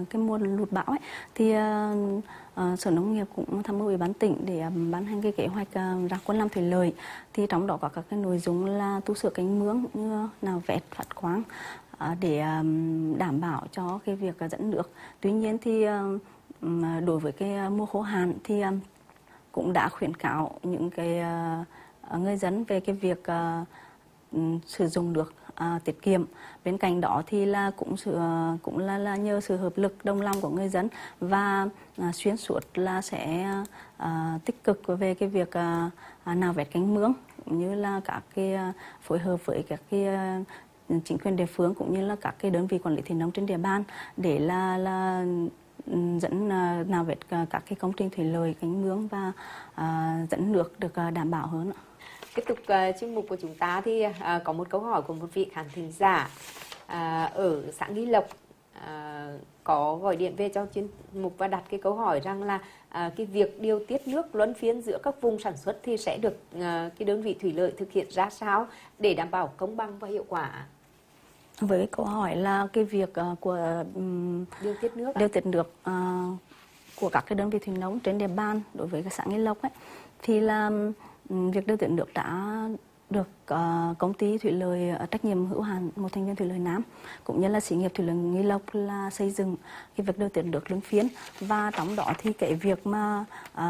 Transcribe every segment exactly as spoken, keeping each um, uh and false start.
cái mùa lụt bão ấy, thì uh, uh, Sở Nông nghiệp cũng tham mưu Ủy ban tỉnh để um, ban hành cái kế hoạch uh, ra quân làm thủy lợi. Thì trong đó có các cái nội dung là tu sửa cánh mương như nạo vét phát khoáng uh, để um, đảm bảo cho cái việc uh, dẫn nước. Tuy nhiên thì uh, đối với cái uh, mùa khô hạn thì um, cũng đã khuyến cáo những cái uh, người dân về cái việc uh, um, sử dụng nước uh, tiết kiệm. Bên cạnh đó thì là cũng sự uh, cũng là, là nhờ sự hợp lực đồng lòng của người dân và uh, xuyên suốt là sẽ uh, tích cực về cái việc uh, nạo vét cánh mương, cũng như là các cái uh, phối hợp với các cái uh, chính quyền địa phương cũng như là các cái đơn vị quản lý thủy nông trên địa bàn để là là dẫn uh, nạo vét uh, các cái công trình thủy lợi cánh mương và uh, dẫn nước được uh, đảm bảo hơn. Tiếp tục uh, chuyên mục của chúng ta thì uh, có một câu hỏi của một vị khán thính giả uh, ở xã Nghi Lộc uh, có gọi điện về cho chuyên mục và đặt cái câu hỏi rằng là uh, cái việc điều tiết nước luân phiên giữa các vùng sản xuất thì sẽ được uh, cái đơn vị thủy lợi thực hiện ra sao để đảm bảo công bằng và hiệu quả. Với câu hỏi là cái việc uh, của um, điều tiết nước điều tiết nước uh, của các cái đơn vị thủy nông trên địa bàn đối với cái xã Nghi Lộc ấy, thì là um, việc điều tiết nước đã được uh, công ty thủy lợi uh, trách nhiệm hữu hạn một thành viên thủy lợi Nam cũng như là xí nghiệp thủy lợi Nghi Lộc là xây dựng cái việc điều tiết nước luân phiên, và trong đó thì cái việc mà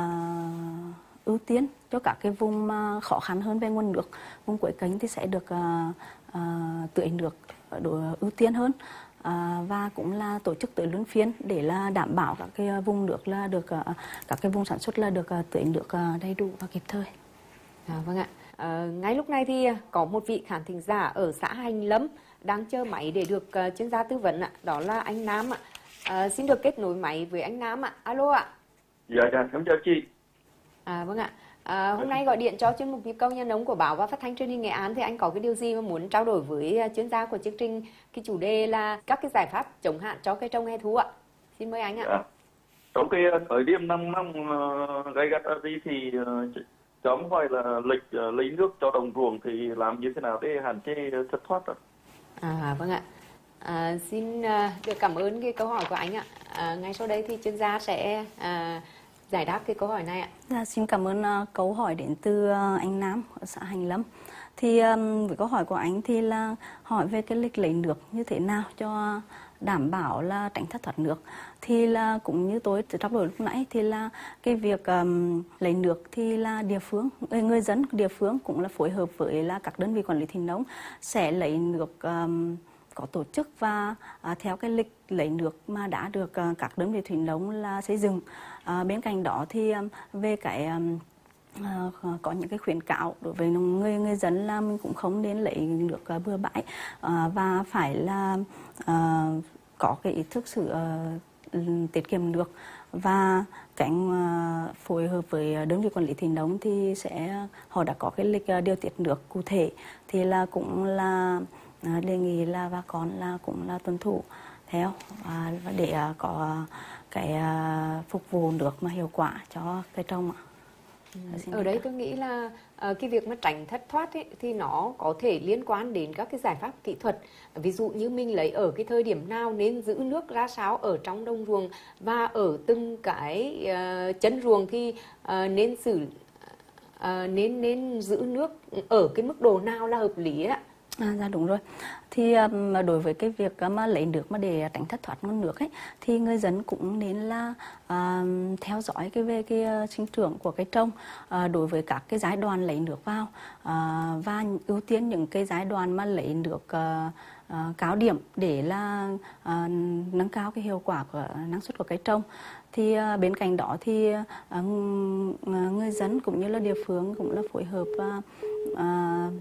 uh, ưu tiên cho các cái vùng mà khó khăn hơn về nguồn nước, vùng cuối kênh thì sẽ được uh, uh, tưới nước độ ưu tiên hơn. À, và cũng là tổ chức tưới luân phiên để là đảm bảo các cái vùng nước là được uh, các cái vùng sản xuất là được uh, tưới nước uh, đầy đủ và kịp thời. À, vâng ạ. À, ngay lúc này thì có một vị khán thính giả ở xã Hành Lâm đang chờ máy để được uh, chuyên gia tư vấn ạ. Đó là anh Nam ạ. À, xin được kết nối máy với anh Nam ạ. Alo ạ. Dạ dạ, em chào chị. À vâng ạ. À, hôm nay gọi điện cho chuyên mục Nhịp cầu nhà nông của Báo và Phát thanh Truyền hình Nghệ An thì anh có cái điều gì mà muốn trao đổi với chuyên gia của chương trình? Cái chủ đề là các cái giải pháp chống hạn cho cây trồng hè thu ạ. Xin mời anh ạ. Dạ. Trong cái thời điểm năm năm uh, gây gắt đi thì uh, chấm gọi là lịch uh, lấy nước cho đồng ruộng thì làm như thế nào để hạn chế thất thoát ạ? À vâng ạ. À, xin uh, được cảm ơn cái câu hỏi của anh ạ. À, ngay sau đây thì chuyên gia sẽ uh, giải đáp cái câu hỏi này ạ. Dạ, xin cảm ơn uh, câu hỏi đến từ uh, anh Nam ở xã Hành Lâm. Thì um, với câu hỏi của anh thì là hỏi về cái lịch lấy nước như thế nào cho đảm bảo là tránh thất thoát nước. Thì là cũng như tôi trao đổi lúc nãy thì là cái việc um, lấy nước thì là địa phương, người dân địa phương cũng là phối hợp với là các đơn vị quản lý thủy nông sẽ lấy nước um, có tổ chức và à, theo cái lịch lấy nước mà đã được à, các đơn vị thủy nông là xây dựng. À, bên cạnh đó thì à, về cái à, có những cái khuyến cáo đối với người người dân là mình cũng không nên lấy nước à, bừa bãi à, và phải là à, có cái ý thức sử à, tiết kiệm nước và tránh à, phối hợp với đơn vị quản lý thủy nông thì sẽ họ đã có cái lịch à, điều tiết nước cụ thể thì là cũng là À, đề nghị là bà con là cũng là tuân thủ theo à, để à, có cái à, phục vụ nước mà hiệu quả cho cây trồng ạ. Ừ. Ở đây tôi nghĩ là uh, cái việc mà tránh thất thoát ấy, thì nó có thể liên quan đến các cái giải pháp kỹ thuật. Ví dụ như mình lấy ở cái thời điểm nào nên giữ nước ra sao ở trong đồng ruộng, và ở từng cái uh, chân ruộng thì uh, nên xử uh, nên nên giữ nước ở cái mức độ nào là hợp lý ạ. À, dạ đúng rồi. Thì um, đối với cái việc mà lấy nước mà để tránh thất thoát nguồn nước ấy, thì người dân cũng nên là uh, theo dõi cái về cái uh, sinh trưởng của cây trồng uh, đối với các cái giai đoạn lấy nước vào uh, và ưu tiên những cái giai đoạn mà lấy nước uh, uh, cao điểm để là uh, nâng cao cái hiệu quả của năng suất của cây trồng. Thì uh, bên cạnh đó thì uh, người dân cũng như là địa phương cũng là phối hợp uh, uh,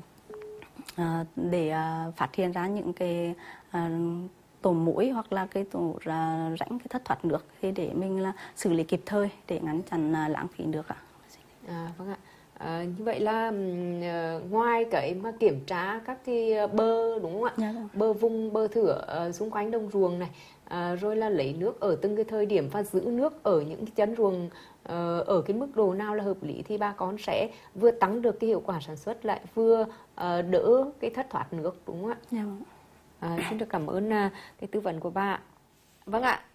À, để à, phát hiện ra những cái à, tổ muỗi hoặc là cái tổ à, rãnh cái thất thoát nước thì để mình là xử lý kịp thời để ngăn chặn à, lãng phí nước ạ. À, vâng ạ. À, như vậy là uh, ngoài cái mà kiểm tra các cái bờ đúng không ạ? Dạ, bờ vùng bờ thửa uh, xung quanh đồng ruộng này, uh, rồi là lấy nước ở từng cái thời điểm và giữ nước ở những cái chân ruộng uh, ở cái mức độ nào là hợp lý, thì bà con sẽ vừa tăng được cái hiệu quả sản xuất lại vừa uh, đỡ cái thất thoát nước đúng không ạ? Dạ, vâng. À, xin được cảm ơn uh, cái tư vấn của bà. Vâng ạ.